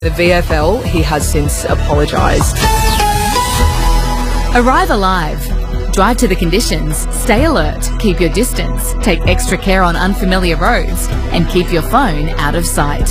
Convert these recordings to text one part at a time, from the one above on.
The VFL, he has since apologised. Arrive alive. Drive to the conditions. Stay alert. Keep your distance. Take extra care on unfamiliar roads. And keep your phone out of sight.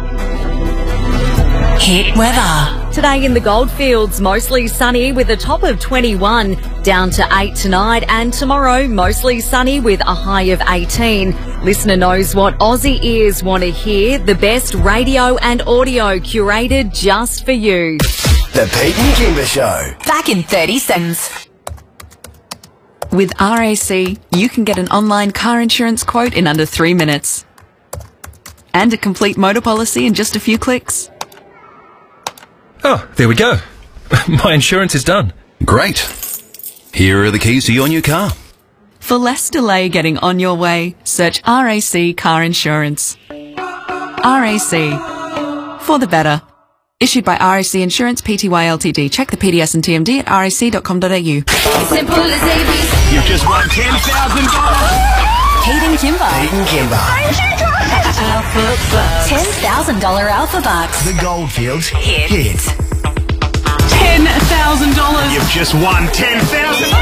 Hit weather. Today in the Goldfields, mostly sunny with a top of 21, down to 8 tonight, and tomorrow mostly sunny with a high of 18. Listener knows what Aussie ears want to hear, the best radio and audio curated just for you. The Pete and Kimber Show. Back in 30 seconds. With RAC, you can get an online car insurance quote in under 3 minutes. And a complete motor policy in just a few clicks. Oh, there we go. My insurance is done. Great. Here are the keys to your new car. For less delay getting on your way, search RAC Car Insurance. RAC. For the better. Issued by RAC Insurance Pty Ltd. Check the PDS and TMD at rac.com.au. Simple as ABC. You've just won $10,000. Pete and Kimber. Pete and Kimber. $10,000 Alpha Bucks. The Goldfields Hit. $10,000. You've just won $10,000.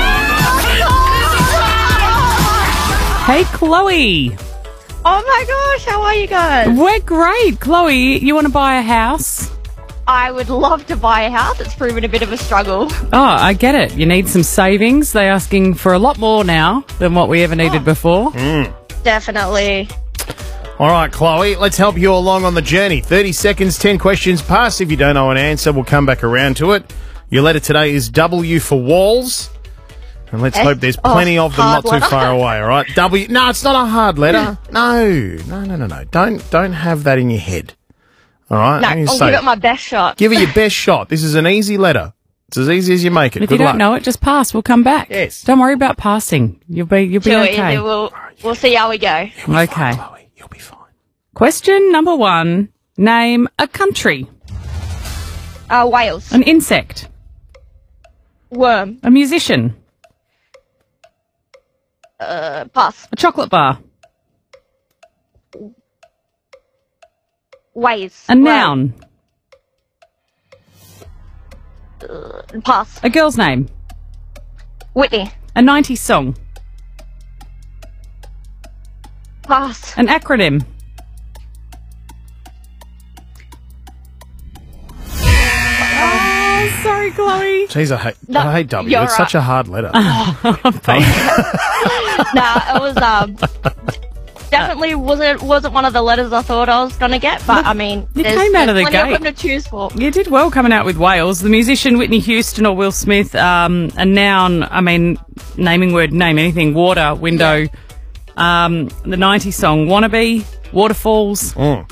Hey, Chloe. Oh my gosh, how are you guys? We're great. Chloe, you want to buy a house? I would love to buy a house. It's proven a bit of a struggle. Oh, I get it. You need some savings. They're asking for a lot more now than what we ever needed before. Definitely. All right, Chloe, let's help you along on the journey. 30 seconds, 10 questions pass. If you don't know an answer, we'll come back around to it. Your letter today is W for walls. And let's hope there's plenty of them not too far away, all right? W. No, it's not a hard letter. No. Don't have that in your head. All right? No, I'll give it my best shot. Give it your best shot. This is an easy letter. It's as easy as you make it. If Good you luck. don't know it, just pass. We'll come back. Yes. Don't worry about passing. You'll be Too okay. easy. We'll see how we go. Okay. Chloe, you'll be fine. Question number 1. Name a country. Wales. An insect. Worm. A musician. Pass. A chocolate bar. Ways. A noun. Pass. A girl's name. Whitney. A 90s song. Pass. An acronym. Oh, sorry, Chloe. Jeez, I hate W. you're It's such a hard letter. Nah, it was definitely wasn't one of the letters I thought I was gonna get, but I mean, You there's came out of the plenty gate. of them to choose for. You did well coming out with Wales. The musician Whitney Houston or Will Smith. A noun, I mean, naming word, name anything. Water, window. The 90s song, Wannabe, Waterfalls.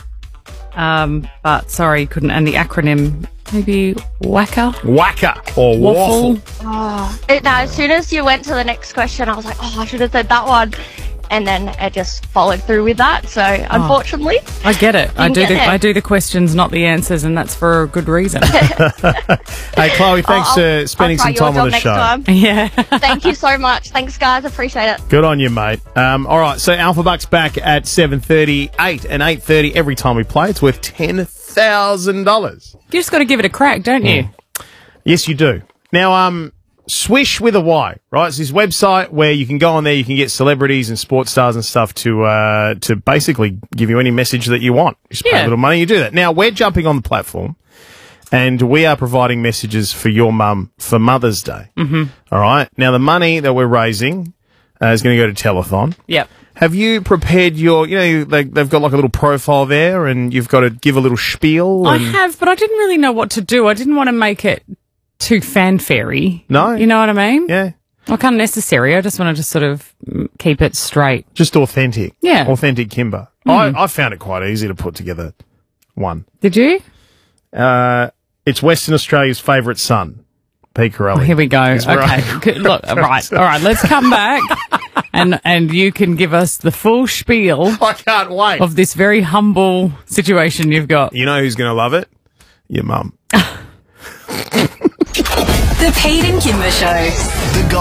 But sorry, couldn't. And the acronym, maybe Whacker? Whacker or waffle. As soon as you went to the next question, I was like, I should have said that one. And then it just followed through with that. So unfortunately, I get it. I get do the questions, not the answers, and that's for a good reason. Hey, Chloe, thanks for spending some time on the show. Yeah. Thank you so much. Thanks, guys. Appreciate it. Good on you, mate. All right, so Alpha Bucks back at 7:30, 8 and 8:30 every time we play. It's worth $10,000. You just got to give it a crack, don't you? Yes, you do. Now, Swish with a Y, right? It's this website where you can go on there, you can get celebrities and sports stars and stuff to basically give you any message that you want. You just pay a little money, you do that. Now, we're jumping on the platform and we are providing messages for your mum for Mother's Day. All right? Now, the money that we're raising is going to go to Telethon. Yep. Have you prepared your, they've got like a little profile there and you've got to give a little spiel? I have, but I didn't really know what to do. I didn't want to make it too fanfare-y. No. You know what I mean? Yeah. Like unnecessary. I just wanted to sort of keep it straight. Just authentic. Yeah. Authentic Kimber. I found it quite easy to put together one. Did you? It's Western Australia's favourite son, Pete Corelli. Here we go. Okay. Good. Look, right. All right. Let's come back and you can give us the full spiel. I can't wait. Of this very humble situation you've got. You know who's going to love it? Your mum. The Pete and Kimber Show.